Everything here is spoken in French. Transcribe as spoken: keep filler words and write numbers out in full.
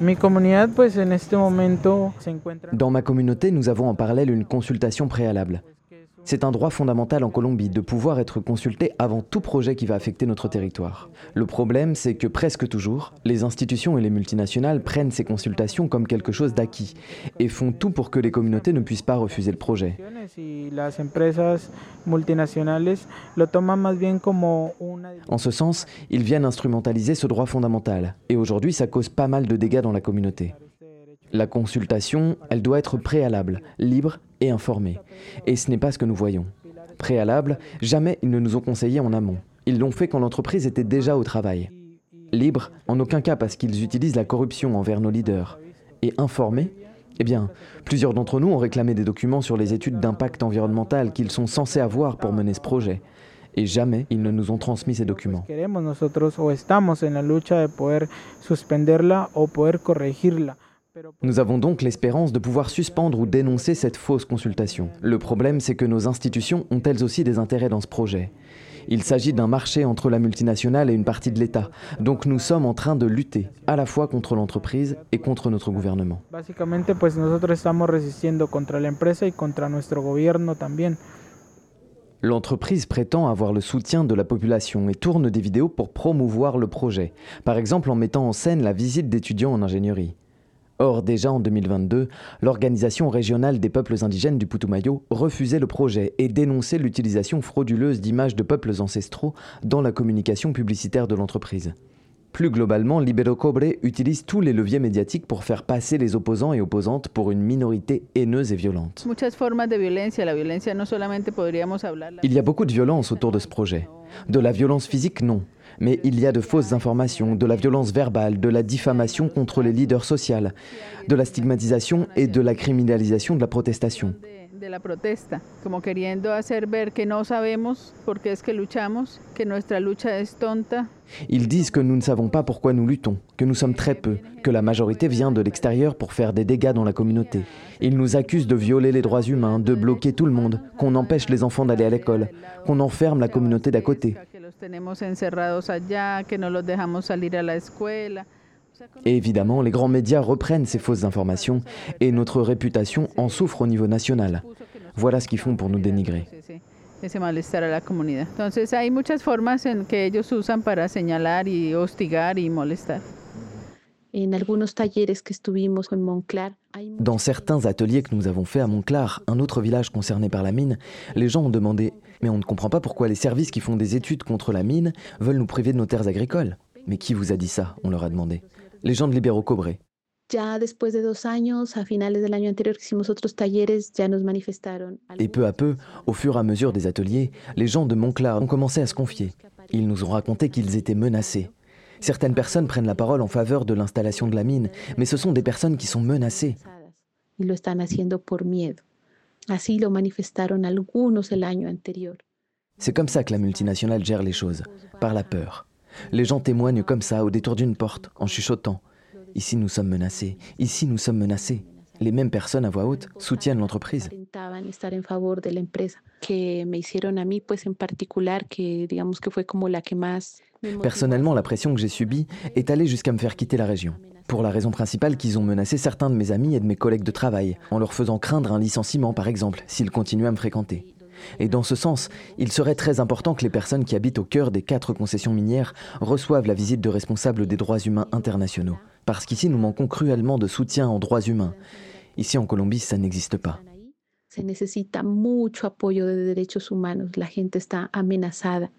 Dans ma communauté, nous avons en parallèle une consultation préalable. C'est un droit fondamental en Colombie de pouvoir être consulté avant tout projet qui va affecter notre territoire. Le problème, c'est que presque toujours, les institutions et les multinationales prennent ces consultations comme quelque chose d'acquis et font tout pour que les communautés ne puissent pas refuser le projet. En ce sens, ils viennent instrumentaliser ce droit fondamental et aujourd'hui, ça cause pas mal de dégâts dans la communauté. La consultation, elle doit être préalable, libre et informée. Et ce n'est pas ce que nous voyons. Préalable, jamais ils ne nous ont conseillé en amont. Ils l'ont fait quand l'entreprise était déjà au travail. Libre, en aucun cas parce qu'ils utilisent la corruption envers nos leaders. Et informé, eh bien, plusieurs d'entre nous ont réclamé des documents sur les études d'impact environnemental qu'ils sont censés avoir pour mener ce projet. Et jamais ils ne nous ont transmis ces documents. Nous avons donc l'espérance de pouvoir suspendre ou dénoncer cette fausse consultation. Le problème, c'est que nos institutions ont elles aussi des intérêts dans ce projet. Il s'agit d'un marché entre la multinationale et une partie de l'État. Donc nous sommes en train de lutter, à la fois contre l'entreprise et contre notre gouvernement. L'entreprise prétend avoir le soutien de la population et tourne des vidéos pour promouvoir le projet. Par exemple en mettant en scène la visite d'étudiants en ingénierie. Or, déjà en deux mille vingt-deux, l'Organisation régionale des peuples indigènes du Putumayo refusait le projet et dénonçait l'utilisation frauduleuse d'images de peuples ancestraux dans la communication publicitaire de l'entreprise. Plus globalement, Libero Cobre utilise tous les leviers médiatiques pour faire passer les opposants et opposantes pour une minorité haineuse et violente. Il y a beaucoup de violence autour de ce projet. De la violence physique, non. Mais il y a de fausses informations, de la violence verbale, de la diffamation contre les leaders sociaux, de la stigmatisation et de la criminalisation de la protestation. Ils disent que nous ne savons pas pourquoi nous luttons, que nous sommes très peu, que la majorité vient de l'extérieur pour faire des dégâts dans la communauté. Ils nous accusent de violer les droits humains, de bloquer tout le monde, qu'on empêche les enfants d'aller à l'école, qu'on enferme la communauté d'à côté. Et évidemment, les grands médias reprennent ces fausses informations et notre réputation en souffre au niveau national. Voilà ce qu'ils font pour nous dénigrer. Dans certains ateliers que nous avons faits à Monclar, un autre village concerné par la mine, les gens ont demandé « Mais on ne comprend pas pourquoi les services qui font des études contre la mine veulent nous priver de nos terres agricoles. » Mais qui vous a dit ça? On leur a demandé. Les gens de Libero Cobre. Et peu à peu, au fur et à mesure des ateliers, les gens de Monclar ont commencé à se confier. Ils nous ont raconté qu'ils étaient menacés. Certaines personnes prennent la parole en faveur de l'installation de la mine, mais ce sont des personnes qui sont menacées. C'est comme ça que la multinationale gère les choses, par la peur. Les gens témoignent comme ça, au détour d'une porte, en chuchotant. Ici, nous sommes menacés. Ici, nous sommes menacés. Les mêmes personnes à voix haute soutiennent l'entreprise. Personnellement, la pression que j'ai subie est allée jusqu'à me faire quitter la région. Pour la raison principale qu'ils ont menacé certains de mes amis et de mes collègues de travail, en leur faisant craindre un licenciement, par exemple, s'ils continuaient à me fréquenter. Et dans ce sens, il serait très important que les personnes qui habitent au cœur des quatre concessions minières reçoivent la visite de responsables des droits humains internationaux. Parce qu'ici, nous manquons cruellement de soutien en droits humains. Ici, en Colombie, ça n'existe pas. Se necesita mucho apoyo de derechos humanos. La gente está amenazada.